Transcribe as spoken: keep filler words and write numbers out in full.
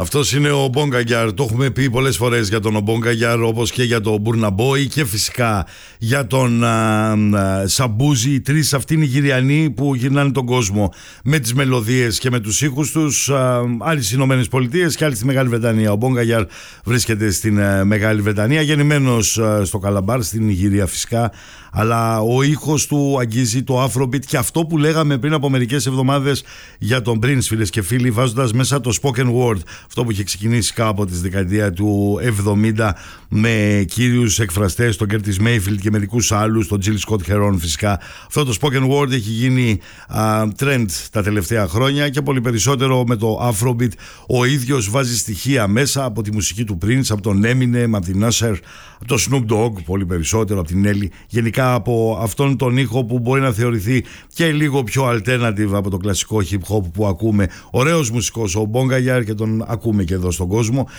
Αυτός είναι ο Μπόγκαγιαρ. Το έχουμε πει πολλές φορές για τον Μπόγκαγιαρ, όπως και για τον Μπούρνα Μπόι και φυσικά για τον α, α, Σαμπούζι. Οι τρεις αυτοί είναι οι Νιγηριανοί που γυρνάνε τον κόσμο με τις μελωδίες και με τους ήχους τους. Α, άλλοι στις Ηνωμένες Πολιτείες και άλλοι στη Μεγάλη Βρετανία. Ο Μπόγκαγιαρ βρίσκεται στην α, Μεγάλη Βρετανία, γεννημένος α, στο Καλαμπάρ, στην Νιγηρία φυσικά. Αλλά ο ήχος του αγγίζει το Afrobeat και αυτό που λέγαμε πριν από μερικές εβδομάδες για τον Prince, φίλες και φίλοι, βάζοντας μέσα το spoken word, αυτό που είχε ξεκινήσει κάπου τη δεκαετία του εβδομήντα με κύριους εκφραστές, τον Curtis Mayfield και μερικούς άλλους, τον Jill Scott Heron φυσικά. Αυτό το spoken word έχει γίνει uh, trend τα τελευταία χρόνια και πολύ περισσότερο με το Afrobeat. Ο ίδιος βάζει στοιχεία μέσα από τη μουσική του Prince, από τον Eminem, από την Usher, από τον Snoop Dogg, πολύ περισσότερο από την Nelly, γενικά από αυτόν τον ήχο που μπορεί να θεωρηθεί και λίγο πιο alternative από το κλασικό hip hop που ακούμε. Ωραίος μουσικός ο Μπόγκαγιαρ και τον ακούμε και εδώ στον κόσμο.